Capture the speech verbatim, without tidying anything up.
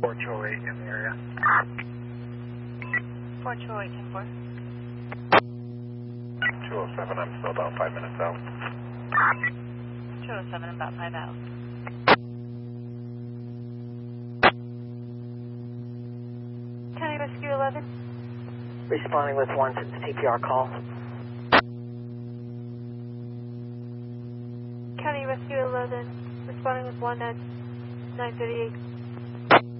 four two eight in the area. four two eight, ten four. two oh seven, I'm still about five minutes out. two oh seven, about five out. County Rescue eleven. Responding with one to the C P R call. County Rescue eleven, responding with one at nine thirty-eight.